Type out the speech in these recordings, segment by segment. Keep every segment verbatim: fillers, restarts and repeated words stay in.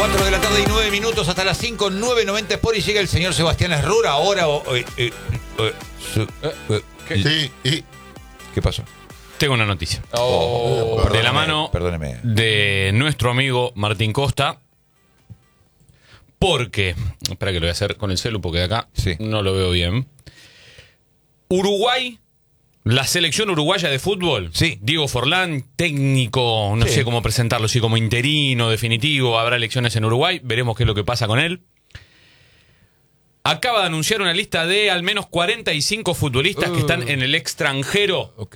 cuatro de la tarde y nueve minutos hasta las cinco, nueve noventa por y llega el señor Sebastián Errura. Ahora. Eh, eh, eh, su, eh, ¿Qué? Sí, y... ¿Qué pasó? Tengo una noticia. Oh, de perdóneme, la mano perdóneme. de nuestro amigo Martín Costa. Porque, espera que lo voy a hacer con el celu porque de acá sí. no lo veo bien. Uruguay, la selección uruguaya de fútbol. Sí. Diego Forlán, técnico, no sí. sé cómo presentarlo, si como interino, definitivo, habrá elecciones en Uruguay, veremos qué es lo que pasa con él. Acaba de anunciar una lista de al menos cuarenta y cinco futbolistas uh. que están en el extranjero. Ok.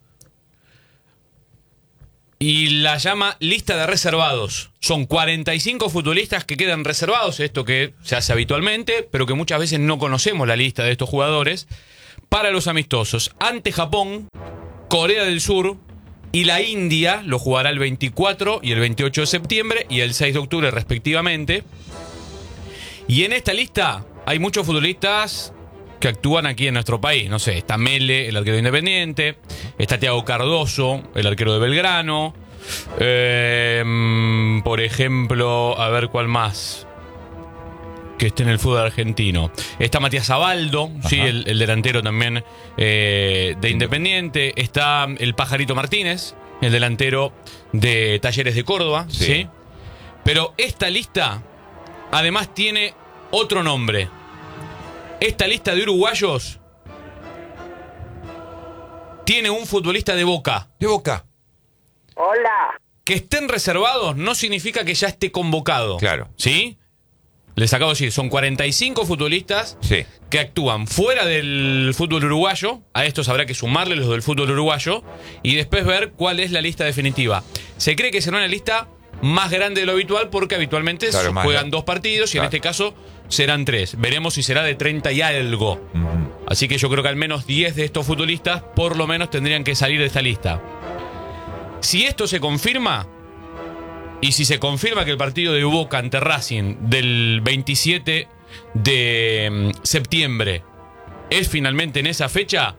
Y la llama lista de reservados. Son cuarenta y cinco futbolistas que quedan reservados, esto que se hace habitualmente, pero que muchas veces no conocemos la lista de estos jugadores, para los amistosos. Ante Japón, Corea del Sur y la India, lo jugará el veinticuatro y el veintiocho de septiembre y el seis de octubre respectivamente. Y en esta lista hay muchos futbolistas que actúan aquí en nuestro país. No sé, está Mele, el arquero de Independiente, está Thiago Cardoso, el arquero de Belgrano, eh, por ejemplo, a ver cuál más que esté en el fútbol argentino. Está Matías Abaldo, sí, el, el delantero también eh, de Independiente. Está el Pajarito Martínez, el delantero de Talleres de Córdoba, sí. ¿sí? Pero esta lista además tiene otro nombre. Esta lista de uruguayos tiene un futbolista de Boca. De Boca. Hola. Que estén reservados no significa que ya esté convocado. Claro. ¿Sí? Les acabo de decir, son cuarenta y cinco futbolistas sí. que actúan fuera del fútbol uruguayo. A estos habrá que sumarle los del fútbol uruguayo y después ver cuál es la lista definitiva. Se cree que será una lista más grande de lo habitual porque habitualmente claro, juegan más, dos partidos y claro. en este caso serán tres. Veremos si será de treinta y algo. Uh-huh. Así que yo creo que al menos diez de estos futbolistas por lo menos tendrían que salir de esta lista. Si esto se confirma, y si se confirma que el partido de Boca ante Racing del veintisiete de septiembre es finalmente en esa fecha,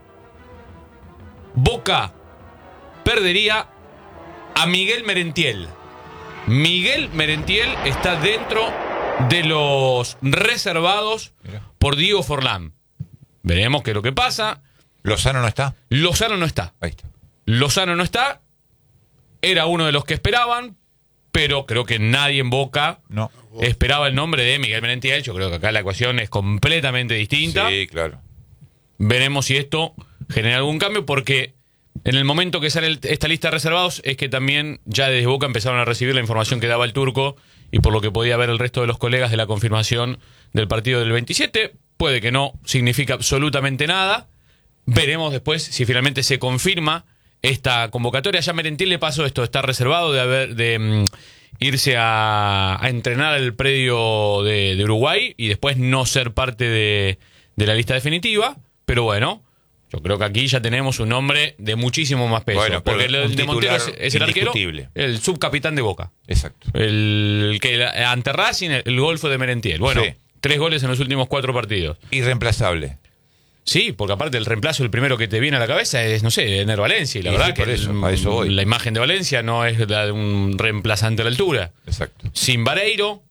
Boca perdería a Miguel Merentiel. Miguel Merentiel está dentro de los reservados Mira. por Diego Forlán. Veremos qué es lo que pasa. ¿Lozano no está? Lozano no está. Ahí está. Lozano no está. Era uno de los que esperaban, pero creo que nadie en Boca no. esperaba el nombre de Miguel Merentiel. Yo creo que acá la ecuación es completamente distinta. Sí, claro. Veremos si esto genera algún cambio, porque en el momento que sale esta lista de reservados es que también ya desde Boca empezaron a recibir la información que daba el turco y por lo que podía ver el resto de los colegas de la confirmación del partido del veintisiete. Puede que no significa absolutamente nada. Veremos después si finalmente se confirma esta convocatoria. Ya Merentiel le pasó esto, está reservado de, haber, de um, irse a, a entrenar al predio de, de Uruguay y después no ser parte de, de la lista definitiva. Pero bueno, yo creo que aquí ya tenemos un nombre de muchísimo más peso. Bueno, porque el, el de Montero es, es el arquero, el subcapitán de Boca. Exacto. El que ante Racing, el, el gol fue de Merentiel. Bueno, sí. tres goles en los últimos cuatro partidos. Irreemplazable. Sí, porque aparte el reemplazo, el primero que te viene a la cabeza es, no sé, Ener Valencia. Y la sí, verdad sí, que eso, a eso voy. La imagen de Valencia no es la de un reemplazante a la altura. Exacto. Sin Vareiro.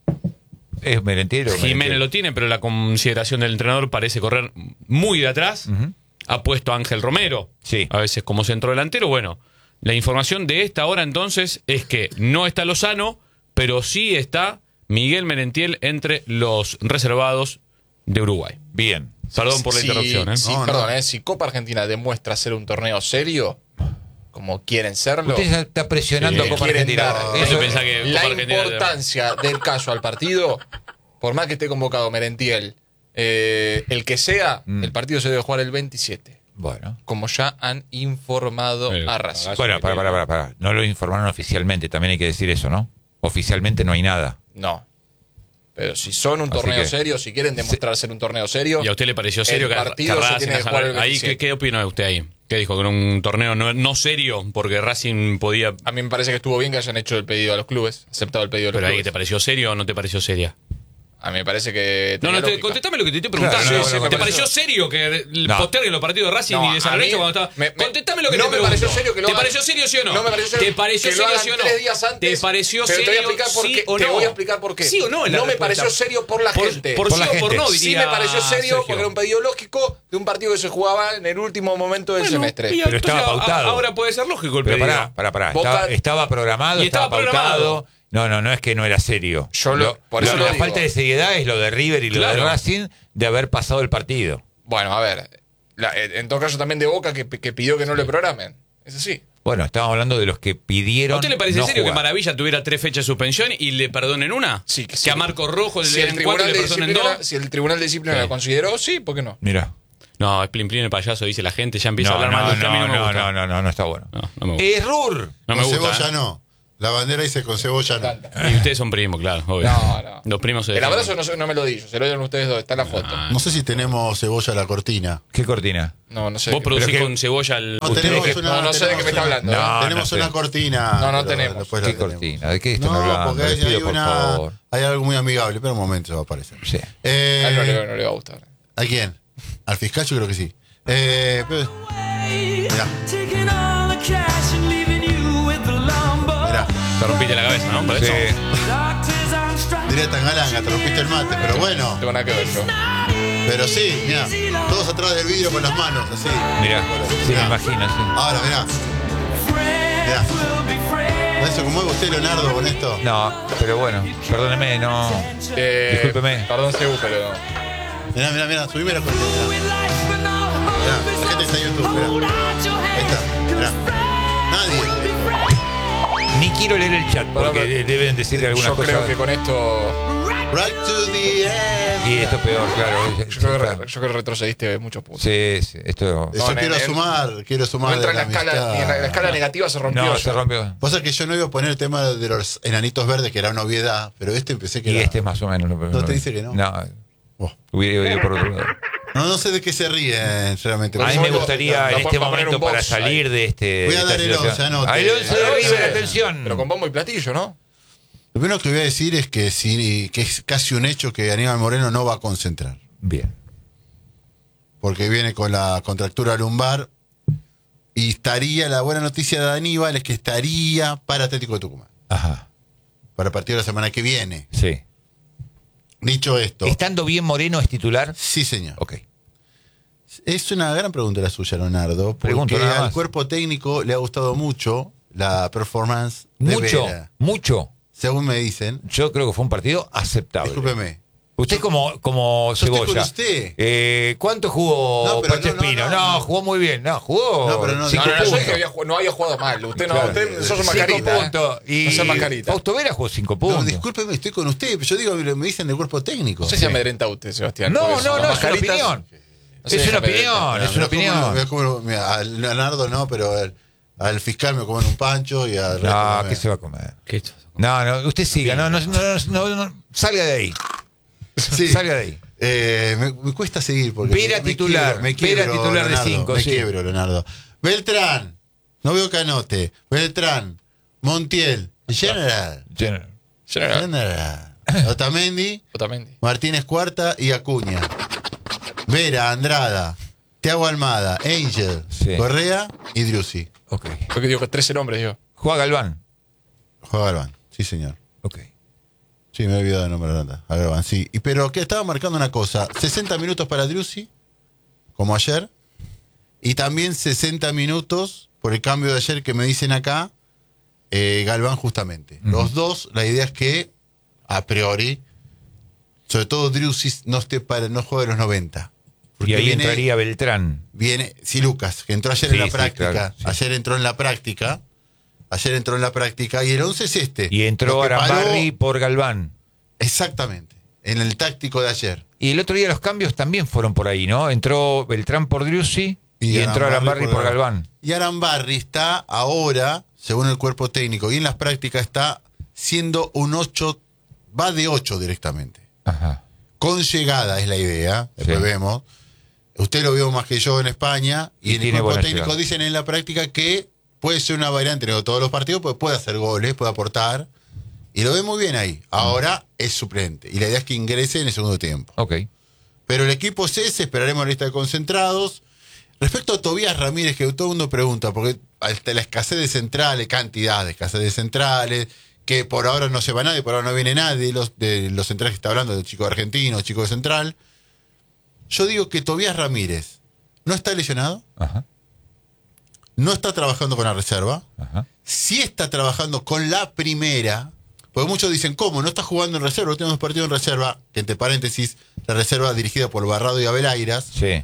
Es Merentiel. Jiménez lo tiene, pero la consideración del entrenador parece correr muy de atrás. Uh-huh. Ha puesto a Ángel Romero, sí. a veces como centro delantero. Bueno, la información de esta hora entonces es que no está Lozano, pero sí está Miguel Merentiel entre los reservados de Uruguay. Bien. Perdón por la sí, interrupción. ¿eh? Sí, no, perdón, no. ¿eh? Si Copa Argentina demuestra ser un torneo serio, como quieren serlo... Usted ya está presionando sí, a Copa Argentina. Eso pensá que la Copa Argentina importancia de... del caso al partido, por más que esté convocado Merentiel, eh, el que sea, mm. el partido se debe jugar el veintisiete. Bueno. Como ya han informado sí, a Racing. Bueno, para, para, para, para. No lo informaron oficialmente, también hay que decir eso, ¿no? Oficialmente no hay nada. No. Pero si son un torneo que, serio, si quieren demostrar ser un torneo serio... ¿Y a usted le pareció serio el que partido que se Racing tiene que jugar el ahí, ¿qué, ¿Qué opinó usted ahí? ¿Qué dijo? ¿Que era un torneo no, no serio porque Racing podía...? A mí me parece que estuvo bien que hayan hecho el pedido a los clubes, aceptado el pedido a los ¿Pero clubes. ahí te pareció serio o no te pareció seria? A mí me parece que... No, no, tenía te, lógica. contestame lo que te estoy preguntando. Claro, no, sí, no, me ¿Te pareció- pareció serio que No. posterguen los partidos de Racing No, y de San a mí Lorenzo cuando estaba? me- me- Contestame lo que no te me pregunto. pareció serio que lo ¿Te hagan- pareció serio sí o no? No me pareció serio ¿Te pareció que lo serio hagan sí o no? tres días antes, ¿Te pareció pero te voy a serio explicar por sí qué, o te no? voy a explicar por qué. ¿Sí o no? es la No me respuesta? pareció serio por la Por- gente. Por, Por sí la o por gente. no, Sí diría me pareció serio Sergio. porque era un pedido lógico de un partido que se jugaba en el último momento del Bueno, semestre. y Pero entonces estaba a- pautado. Ahora puede ser lógico el Pero pedido. pará, pará, pará. Boca- Estaba, estaba programado, Y estaba, estaba programado. pautado. No, no, no es que no era serio. Yo lo- por eso lo- lo la digo. falta de seriedad es lo de River y lo Claro. de Racing de haber pasado el partido. Bueno, a ver. la- en todo caso también de Boca que, que pidió que no le programen. Es así. Bueno, estamos hablando de los que ¿A pidieron. usted le parece no serio que jugar. Maravilla tuviera tres fechas de suspensión y le perdonen una? Sí, que que sí. a Marco Rojo le Si el, den cuatro tribunal y de le perdonen disciplina, dos. si el Tribunal de Disciplina Sí. lo consideró, sí, ¿por qué no? Mira. No, es Plin Plin el payaso, dice la gente. Ya empieza No, a hablar mal no, de usted. A mí no, no me no, gusta. no, no, no, no está bueno. No, no me gusta. Eh, Rur. No me con gusta. cebolla ¿eh? no. La bandera dice con cebolla no. Y ustedes son primos, claro, obvio. No, no. Los primos se El defienden. abrazo no, se- no me lo di yo, se lo dieron ustedes dos, está en la foto. Ah. No sé si tenemos cebolla a la cortina. ¿Qué cortina? No, no sé. Vos qué- producís pero que- con cebolla el... No, Ustedes tenemos que- una, no, no sé de qué tenemos me está una- hablando. No, tenemos no una sé. cortina. No, no pero tenemos. después ¿Qué la tenemos. cortina? ¿De qué están No, hablando? porque Les hay, hay pido, por una, favor. hay algo muy amigable, pero un momento se va a aparecer. Sí. Eh, A él no le, no le va a gustar. ¿A quién? ¿Al fiscal? Yo creo que sí. Eh, pero- mirá, mirá. Te rompiste la cabeza, ¿no? Por eso. Sí. Diría Tangalanga, te rompiste el mate. Pero bueno, No tengo nada que ver yo. pero sí, mirá. Todos atrás del vidrio con las manos, así. Mirá, sí, me Mirá. imagino, sí. Ahora, mirá. Mirá. ¿No se conmueve usted, Leonardo, con esto? No, pero bueno, perdóneme, no. Eh, Discúlpeme. Perdón, Sebu, pero. Mirá, mirá, mirá, subime la cortina. Mirá, la gente está en YouTube, mirá. Ahí está, mirá. Nadie. Ni quiero leer el chat porque Pero- de- deben decir algunas Yo cosas. creo que con esto. Right to the end. Y esto es peor, claro. Yo creo que, re- yo creo que retrocediste muchos puntos. Sí, sí, esto. Yo No, quiero en- en- sumar, quiero sumar No entra de en la, la escala, amistad. ni en la escala negativa se rompió. No, ya. se rompió. Pasa que yo no iba a poner el tema de los enanitos verdes, que era una obviedad, pero este empecé que Y era... este es más o menos. ¿No te dice que no? No, Oh. hubiera ido por otro lado. No, no sé de qué se ríen, realmente. A mí Por me eso gustaría lo- en lo este podemos poner momento un para box salir ahí. de este. Voy a de esta dar el situación. once, anote. Al once de Al once, River, atención. Pero con bombo y platillo, ¿no? Lo primero que voy a decir es que, sí, que es casi un hecho que Aníbal Moreno no va a concentrar, Bien. porque viene con la contractura lumbar y estaría, la buena noticia de Aníbal es que estaría para Atlético de Tucumán, Ajá. para el partido de la semana que viene. Sí. Dicho esto, ¿Estando bien Moreno es titular? sí señor. Ok. Es una gran pregunta la suya, Leonardo, porque Pregunto nada al más. cuerpo técnico le ha gustado mucho la performance de Mucho, Vera, mucho. según me dicen. Yo creo que fue un partido aceptable. Discúlpeme. Usted como, como Yo estoy con cebolla. usted. Eh, ¿Cuánto jugó No, pero Pacho no, no, Espino? no, No, no. jugó muy bien. No, jugó No, pero no, cinco No, no, no, yo puntos. dije que había jugado- no había jugado mal. Usted no, Claro. usted sos Cinco mascarita. ¿eh? puntos. Y No seas mascarita. Fausto Vera jugó cinco No, puntos. discúlpeme, estoy con usted. Yo digo, me dicen del cuerpo técnico. No sé si amedrenta usted, Sebastián. No, porque no, son no, es una mascaritas. opinión. No se Es deja una opinión, amedrentar. es una opinión. Mira, cómo- mira, al Leonardo no, pero al, al fiscal me comen un pancho y al resto No, me- ¿qué se va a comer? ¿Qué esto? No, no, usted siga, no, no, no, no, no, no, salga de ahí. Sí. Salga de ahí. Eh, me, me cuesta seguir porque Vera me- me titular, quiebro, me Vera quiebro, titular de Leonardo, cinco, me sí. quiebro, Leonardo. Beltrán, no veo que anote. Beltrán, Montiel, General, General. General. General, Otamendi, Otamendi. Martínez Cuarta y Acuña. Vera, Andrada, Thiago Almada, Angel, Sí. Correa y Driussi. Ok. Fue que digo que trece nombres yo. Juega Galván. Juega Galván, sí señor. Ok. Sí, me he olvidado de nombrar nada. A Galván, sí. Y, pero que estaba marcando una cosa, sesenta minutos para Driussi, como ayer, y también sesenta minutos por el cambio de ayer que me dicen acá, eh, Galván justamente. Ujú. Los dos, la idea es que, a priori, sobre todo Driussi no esté para, no juegue los noventa. Y ahí viene- entraría Beltrán. Viene, sí, Lucas, que entró ayer Sí, en la sí, práctica. claro, sí. Ayer entró en la práctica. Ayer entró en la práctica. Y el once es este. Y entró Lo que paró- Arambarri por Galván. Exactamente. En el táctico de ayer. Y el otro día los cambios también fueron por ahí, ¿no? Entró Beltrán por Driussi y, Y entró Arambarri Arambarri por por Galván. Y Arambarri está ahora, según el cuerpo técnico y en las prácticas, está siendo un ocho, va de ocho directamente. Ajá. Con llegada es la idea. Después Sí. vemos. Usted lo vio más que yo en España. Y, Y en el tiene cuerpo buena técnico llegada. dicen en la práctica que puede ser una variante de todos los partidos, pues puede hacer goles, puede aportar. Y lo ve muy bien ahí. Ahora es suplente. Y la idea es que ingrese en el segundo tiempo. Ok. Pero el equipo es ese, esperaremos la lista de concentrados. Respecto a Tobías Ramírez, que todo el mundo pregunta, porque hasta la escasez de centrales, cantidad de escasez de centrales, que por ahora no se va nadie, por ahora no viene nadie de los, de los centrales que está hablando, de chico argentino, chico de central. Yo digo que Tobías Ramírez no está lesionado, Ajá. no está trabajando con la reserva, Ajá. sí está trabajando con la primera, porque muchos dicen, ¿cómo? No está jugando en reserva, tenemos partido en reserva, que entre paréntesis, la reserva dirigida por Barrado y Abelairas. Sí.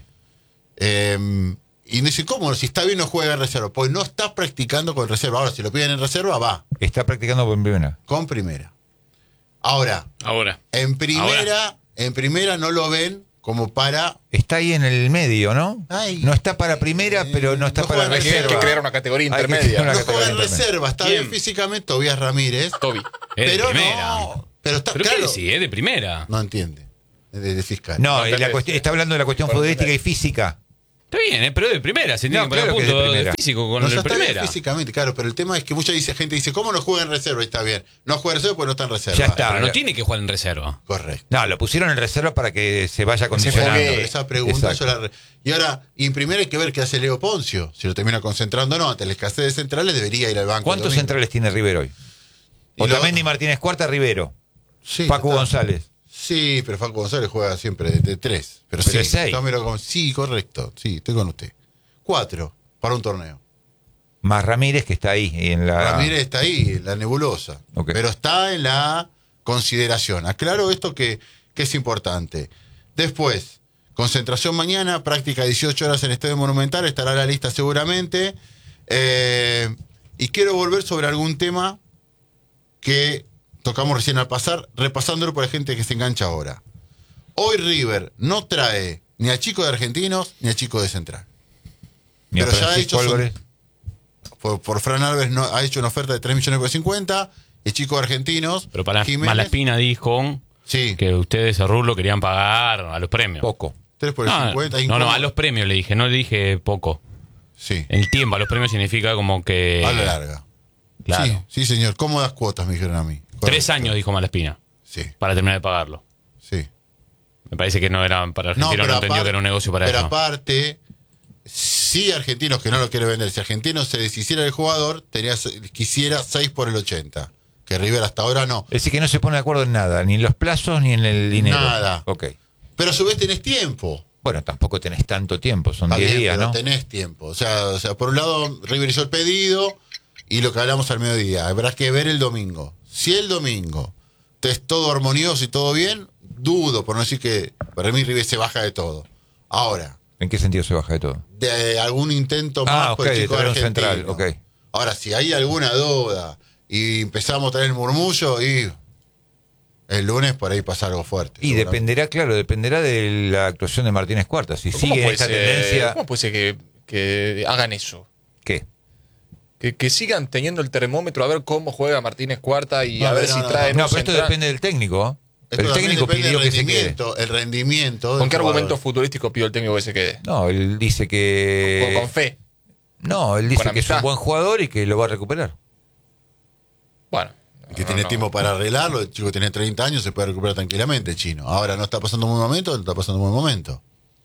Eh, y me dicen, ¿cómo? Si está bien no juega en reserva. Pues no está practicando con reserva. Ahora, si lo piden en reserva, va. Está practicando con primera. Con primera. Ahora, Ahora. en primera, Ahora. en primera no lo ven como para... Está ahí en el medio, ¿no? Ay, no está para primera, eh, pero no está no para juega en Hay que, hay reserva. que crear una categoría Hay que intermedia. crear una No categoría juega en intermedia. reserva. Está ¿Quién? bien físicamente Tobías Ramírez. Toby. Es de Pero primera. no... Pero está ¿Pero claro. qué decís? Es de primera. No entiende. Es de, de fiscal. No, No es la entendés. cuestión- está hablando de la cuestión Por futbolística y entender. física. Está bien, ¿eh? Pero es de primera. Se tiene No, que poner a claro que es de punto de primera. físico con No, el ya está bien primera. físicamente, claro, pero el tema es que mucha dice, gente dice, ¿cómo no juega en reserva? Y está bien. No juega en reserva porque no está en reserva. Ya está. Pero no tiene que jugar en reserva. Correcto. No, lo pusieron en reserva para que se vaya Se condicionando. foguee. Esa pregunta Exacto. yo la re- Y ahora, y en primera hay que ver qué hace Leo Poncio. Si lo termina concentrando o no. Ante la escasez de centrales debería ir al banco. ¿Cuántos el domingo. centrales tiene River hoy? Y Otamendi, lo- Martínez Cuarta, Rivero. Sí, Paco está. González. Sí, pero Paco González juega siempre de, de tres. Pero, Pero sí, es seis. tómelo como- sí, correcto. Sí, estoy con usted. Cuatro para un torneo. Más Ramírez, que está ahí en la... Ramírez está ahí, en la nebulosa. Ok. Pero está en la consideración. Aclaro esto que, que es importante. Después, concentración mañana, práctica dieciocho horas en Estadio Monumental, estará la lista seguramente. Eh, y quiero volver sobre algún tema que tocamos recién al pasar, repasándolo por la gente que se engancha ahora. Hoy River no trae ni a chico de Argentinos ni a chico de Central. Ni a pero ya ha Francisco hecho su- Álvarez. Por, por Fran Alves no, ha hecho una oferta de tres millones por cincuenta. Y chicos argentinos. Pero para Jiménez, Malaspina dijo Sí, que ustedes a Rulo querían pagar a los premios. Poco. tres por el No, cincuenta. no, no, incómodo. a los premios le dije, no le dije poco. Sí, El tiempo a los premios significa como que... a la larga. Claro. Sí, sí, señor. Cómodas cuotas, me dijeron a mí. Tres Correcto. años, dijo Malaspina, Sí, para terminar de pagarlo. sí. Me parece que no era para Argentina, no, entendió apar- que era un negocio para Pero eso. aparte, sí, argentinos que no lo quiere vender. Si argentinos se deshiciera del jugador, tenía, quisiera seis por el ochenta. Que River hasta ahora no. Es decir, que no se pone de acuerdo en nada, ni en los plazos ni en el dinero. Nada. Ok. Pero a su vez tenés tiempo. Bueno, tampoco tenés tanto tiempo, son Está diez bien, días, pero ¿no? tenés tiempo. O sea, o sea, por un lado, River hizo el pedido y lo que hablamos al mediodía. Habrá que ver el domingo. Si el domingo te es todo armonioso y todo bien, dudo, por no decir que para mí River se baja de todo. Ahora, ¿En qué sentido se baja de todo? de algún intento más Ah, por ok, el de chico traer un argentino. central, ok. Ahora, si hay alguna duda y empezamos a traer el murmullo y el lunes por ahí pasa algo fuerte. Y seguramente. dependerá, claro, dependerá de la actuación de Martínez Cuarta. Si ¿Cómo sigue puede esta ser- tendencia... ¿Cómo puede ser que, que hagan eso? ¿Qué? Que, que sigan teniendo el termómetro a ver cómo juega Martínez Cuarta y No, a ver no, si no, traen No, un pero esto central. depende del técnico. Esto El también técnico depende pidió del que se quede. rendimiento, el rendimiento. ¿Con del qué jugador. argumento futbolístico pidió el técnico que se quede? No, él dice que... Con, con fe. No, él dice con que es un amistad. buen jugador y que lo va a recuperar. Bueno. Que no, tiene no. tiempo para arreglarlo, el chico tiene treinta años, se puede recuperar tranquilamente el chino. Ahora no está pasando un buen momento, no está pasando un buen momento.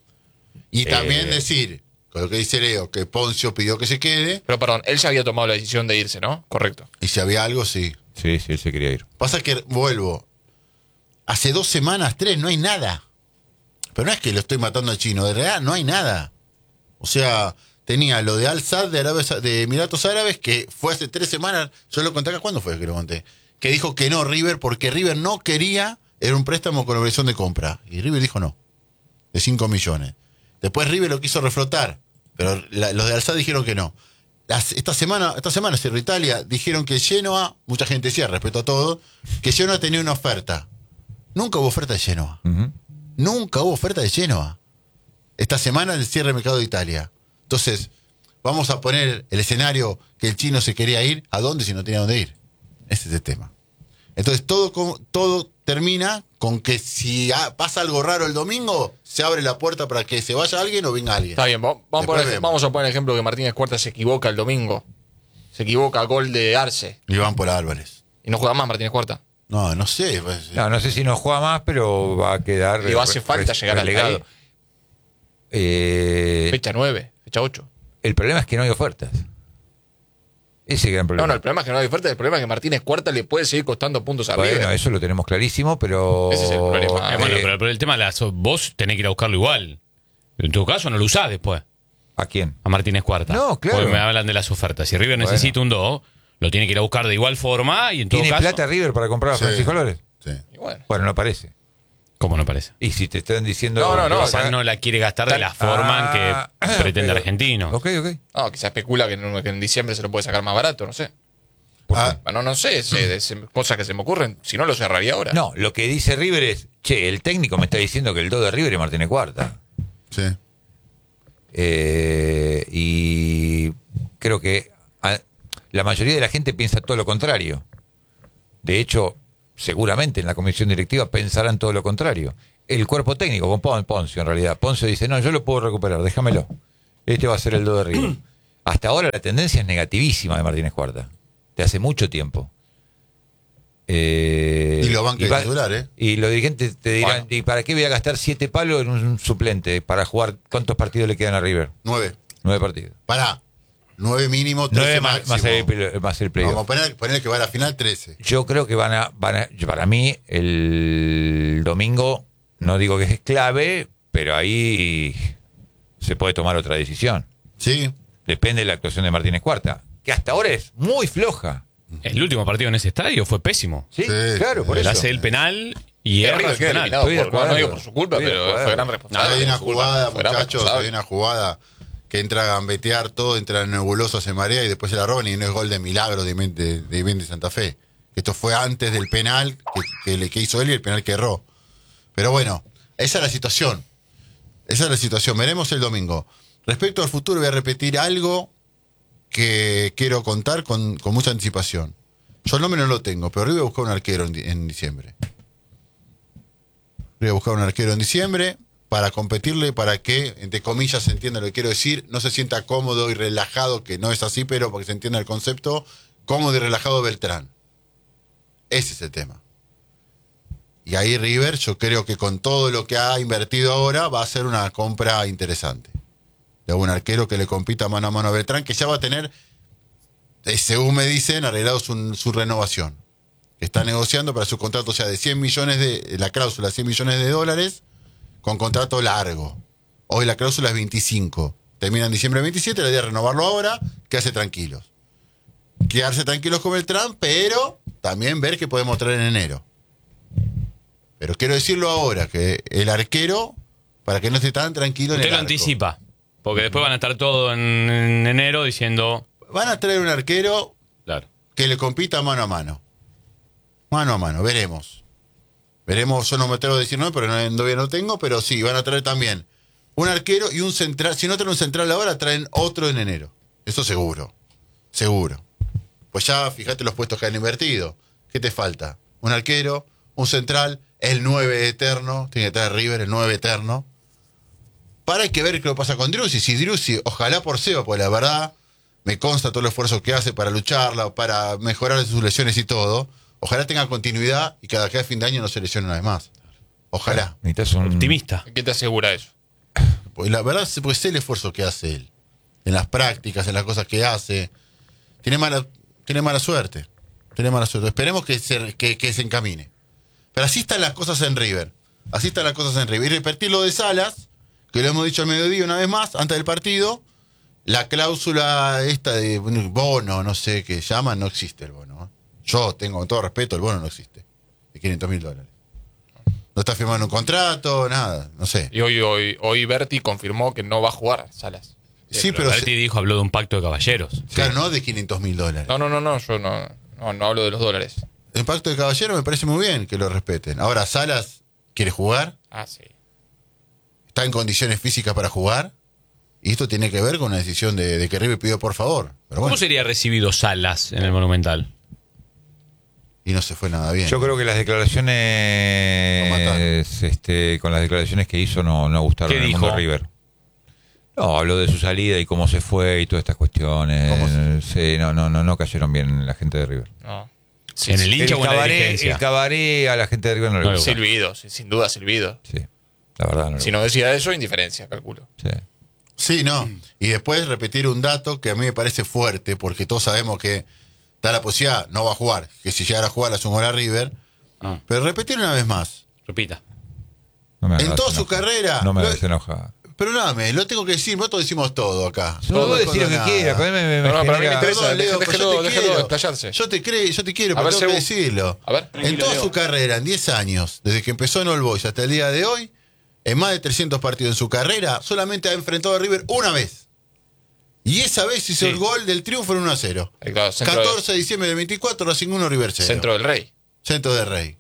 Y también Eh. decir, con lo que dice Leo, que Poncio pidió que se quede, Pero perdón, él ya había tomado la decisión de irse, ¿no? Correcto. y si había algo, sí. Sí, sí, él se quería ir. Pasa que, vuelvo, hace dos semanas, tres, no hay nada. Pero no es que lo estoy matando al chino, de realidad no hay nada. O sea, tenía lo de Al-Sad de, Arabia Sa- de Emiratos Árabes, que fue hace tres semanas, yo lo conté acá, ¿cuándo fue que lo conté? Que dijo que no River, porque River no quería, era un préstamo con obligación de compra. Y River dijo no, de cinco millones. Después River lo quiso reflotar, pero la- los de Al-Sad dijeron que no. Las- esta semana, esta semana, Cerro Italia, dijeron que Genoa, mucha gente decía, respeto a todo, que Genoa tenía una oferta. Nunca hubo oferta de Genoa. Ujú. Nunca hubo oferta de Genoa. Esta semana el cierre del mercado de Italia. Entonces, vamos a poner el escenario que el chino se quería ir. ¿A dónde si no tenía dónde ir? Ese es el tema. Entonces, todo, con- todo termina con que si ha- pasa algo raro el domingo, se abre la puerta para que se vaya alguien o venga alguien. Está bien, vamos, vamos, a Después poner- vemos. vamos a poner el ejemplo que Martínez Cuarta se equivoca el domingo. Se equivoca gol de Arce. Y van por Álvarez. Y no juega más Martínez Cuarta. No, no sé. Pues, No, no sé si no juega más, pero va a quedar. Y hace falta llegar hasta relegado. ahí. Eh, Fecha nueve, fecha ocho. el problema es que no hay ofertas. Ese es el gran problema. No, no, el problema es que no hay oferta, el problema es que Martínez Cuarta le puede seguir costando puntos a Bueno, River. eso lo tenemos clarísimo, pero. Ese es el problema. Eh, bueno, Eh, pero, pero el tema de la, vos tenés que ir a buscarlo igual. En tu caso no lo usás después, ¿A quién? a Martínez Cuarta. No, claro. Porque me hablan de las ofertas. Si River Bueno. necesita un dos, lo tiene que ir a buscar de igual forma y en todo ¿Tiene caso... plata River para comprar a Sí. Francisco Flores? sí. Y bueno. Bueno, no parece. ¿Cómo no parece? Y si te están diciendo. No, no, no, que o Quizás sea, va- no la quiere gastar de la forma Ah, en que pretende pero- Argentino. Ok, ok. No, que se especula que en, que en diciembre se lo puede sacar más barato, no sé. Ah, No, no sé, se- se- cosas que se me ocurren. Si no, lo cerraría ahora. No, lo que dice River es: che, el técnico me está diciendo que el dos de River es Martínez Cuarta. sí. Eh, y creo que a- la mayoría de la gente piensa todo lo contrario. De hecho, seguramente en la comisión directiva pensarán todo lo contrario. El cuerpo técnico, con Pon- Poncio en realidad. Poncio dice, no, yo lo puedo recuperar, déjamelo. Este va a ser el dos de River. Hasta ahora la tendencia es negativísima de Martínez Cuarta. De hace mucho tiempo. Eh, Y lo banca de va- titular, ¿eh? Y los dirigentes te dirán, Bueno. ¿y para qué voy a gastar siete palos en un suplente para jugar? ¿Cuántos partidos le quedan a River? Nueve. Nueve partidos. Pará. Nueve mínimo, trece Nueve más, máximo. más el, más el playoff. Vamos a poner, poner que va a la final trece. Yo creo que van a, van a, para mí, el domingo, no digo que es clave, pero ahí se puede tomar otra decisión. Sí. Depende de la actuación de Martínez Cuarta, que hasta ahora es muy floja. El último partido en ese estadio fue pésimo. Sí, Sí, claro, por sí. Él eso. hace el penal y Y erra River su queda penal. eliminado Estoy de por, no, no acuerdo. digo por su culpa, Estoy de pero acuerdo. fue gran responsable. hay una por su culpa. jugada, Fue gran muchachos, responsable. hay una jugada que entra a gambetear todo, entra nebuloso, se marea y después se la roban y no es gol de milagro de de, de, de Santa Fe. Esto fue antes del penal que, que, le- que hizo él y el penal que erró. Pero bueno, esa es la situación. Esa es la situación. Veremos el domingo. Respecto al futuro, voy a repetir algo que quiero contar con, con mucha anticipación. Yo el nombre no lo tengo, pero River voy a buscar un arquero en, di- en diciembre. Voy a buscar un arquero en diciembre para competirle, para que, entre comillas, se entienda lo que quiero decir, no se sienta cómodo y relajado, que no es así, pero para que se entienda el concepto, cómodo y relajado Beltrán. Ese es el tema. Y ahí River, yo creo que con todo lo que ha invertido ahora, va a ser una compra interesante. De un arquero que le compita mano a mano a Beltrán, que ya va a tener, eh, según me dicen, arreglado su, su renovación. Está negociando para su contrato, o sea, de cien millones de, la cláusula, cien millones de dólares, con contrato largo. Hoy la cláusula es veinticinco. Termina en diciembre veintisiete, la idea es renovarlo ahora, quedarse tranquilos. Quedarse tranquilos con Beltrán, pero también ver qué podemos traer en enero. Pero quiero decirlo ahora, que el arquero, para que no esté tan tranquilo en Usted el lo arco. anticipa, porque después van a estar todos en, en enero diciendo... Van a traer un arquero Claro. que le compita mano a mano. Mano a mano, veremos. Veremos, yo no me atrevo a decir no, pero no, todavía no tengo, pero sí, van a traer también un arquero y un central. Si no traen un central ahora, traen otro en enero. Eso seguro. Seguro. Pues ya, fíjate los puestos que han invertido. ¿Qué te falta? Un arquero, un central, el nueve eterno, tiene que traer River, el nueve eterno. Para hay que ver qué lo pasa con Driussi. Si Driussi, ojalá por Seba, pues la verdad, me consta todo el esfuerzo que hace para lucharla, para mejorar sus lesiones y todo. Ojalá tenga continuidad y cada, cada fin de año no se lesione una vez más. Ojalá. Necesitas un... Optimista. ¿Qué te asegura eso? Pues la verdad, pues sé el esfuerzo que hace él. En las prácticas, en las cosas que hace. Tiene mala, tiene mala suerte. Tiene mala suerte. Esperemos que se, que, que se encamine. Pero así están las cosas en River. Así están las cosas en River. Y repetir lo de Salas, que lo hemos dicho al mediodía una vez más, antes del partido. La cláusula esta de bono, no sé qué llaman, no existe el bono. ¿eh? Yo tengo, con todo respeto, el bono no existe. De quinientos mil dólares. No está firmando un contrato, nada, no sé. Y hoy, hoy, hoy Berti confirmó que no va a jugar Salas. Sí, pero, Berti dijo, habló de un pacto de caballeros. claro, no de quinientos mil dólares. No, no, no, no, yo no, no, no hablo de los dólares. El pacto de caballero me parece muy bien que lo respeten. Ahora, Salas quiere jugar, Ah, sí. está en condiciones físicas para jugar, y esto tiene que ver con una decisión de, de que River pidió por favor. Pero ¿Cómo bueno, sería recibido Salas en el Monumental? y no se fue nada bien. Yo creo que las Lo mataron. declaraciones, este, con las declaraciones que hizo no, no gustaron ¿Qué al mundo dijo? River. No, habló de su salida y cómo se fue y todas estas cuestiones. ¿Cómo Sí, no, no, no, no cayeron bien la gente de River. No. Sí, en el sí. hincha El o en la cabaret, dirigencia. el cabaret a la gente de River no le No le gusta. Silvido, sí, sin duda Silvido. Sí, la verdad no le Si no decía eso, indiferencia, calculo. gusta. Sí. Sí, no. Y después repetir un dato que a mí me parece fuerte, porque todos sabemos que da la posibilidad, no va a jugar, que si llegara a jugar la sumó a River. Ah, Pero repetir una vez más. repita. No me En hagas toda su enojar. carrera. No me lo- hagas enojar. Perdóname, lo tengo que decir, nosotros decimos todo acá. No Todo puedo es decir lo que condonada. quiera, pero a mí me, me No, no, para mí me genera- interesa. Perdón, Leo, déjelo- pero yo te déjelo quiero. desplayarse. Yo te, creo, yo te quiero, A pero ver, tengo que Sebu. decirlo. A ver. En toda Leo. su carrera, en diez años, desde que empezó en All Boys hasta el día de hoy, en más de trescientos partidos en su carrera, solamente ha enfrentado a River una vez. Y esa vez hizo Sí. el gol del triunfo en uno a cero. Ahí, claro, centro de- catorce de diciembre del veinticuatro, Racing uno, River cero. Centro del Rey. Centro de Rey.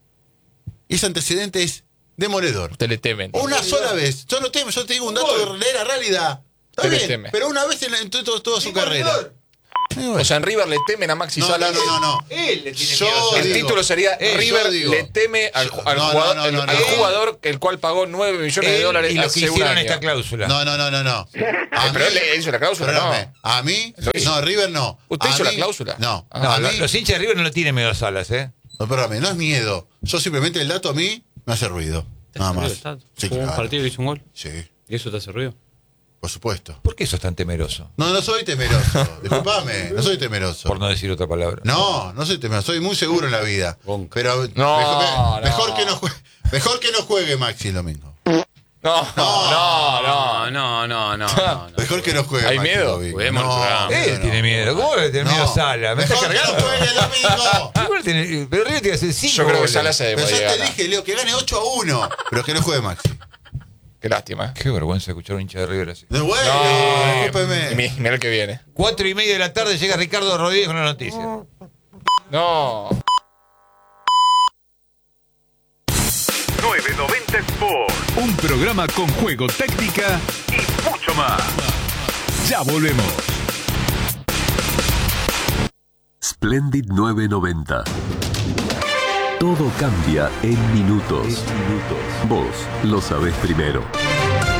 Y ese antecedente es demoledor. Usted le temen. Una sola vez. Yo no temo, yo te digo un dato de la realidad. Está Usted le bien, teme. pero una vez en, en todo- toda su carrera. Y bueno. O sea, en River le temen a Maxi No, no, Salas. no, no, no. Él le tiene Yo miedo a Salas. El digo- título sería Eh, River yo digo- le teme al, yo- al no, jugador, no, no, no, al no. jugador el cual pagó nueve millones de Él dólares y los que hace un hicieron año. esta cláusula. No, no, no, no, no. A Eh, pero él le hizo la cláusula, perdóname, no. A mí, Lo hizo. no, River no. ¿Usted A hizo la mí- cláusula? No. Ah. No, a lo- mí, los hinchas de River no le tienen miedo a Salas, ¿eh? no, perdóname, no es miedo. Yo simplemente el dato a mí me hace ruido. Nada más. Está- Sí, jugó un claro. partido y hizo un gol. Sí, ¿Y eso te hace ruido? por supuesto. ¿Por qué sos tan temeroso? No, no soy temeroso. Disculpame, no soy temeroso. Por no decir otra palabra. No, no soy temeroso, soy muy seguro en la vida. Gonca. Pero No, mejor, no. mejor que no juegue, mejor que no juegue Maxi el domingo. No, no, no. no, no, no, no. no. Mejor que no juegue ¿Hay Maxi el miedo? domingo. Juguemos el programa. Él no, tiene no. miedo. ¿Cómo le tiene miedo a No. Salas? ¿Me está Mejor que no cargando? juegue el domingo. Igual tiene- Pero River tiene que hacer cinco Yo creo que goles. Salas se Pero puede ya te ganar. dije, Leo, que gane ocho a uno. Pero que no juegue Maxi. Qué lástima. ¿eh? Qué vergüenza escuchar a un hincha de River así. No, bueno, No, discúlpeme. mi- Mira el que viene. Cuatro y media de la tarde llega Ricardo Rodríguez con la noticia. No. novecientos noventa Sport. Un programa con juego, técnica Y mucho más. Ya volvemos. Splendid novecientos noventa. Todo cambia en minutos. Vos lo sabés primero.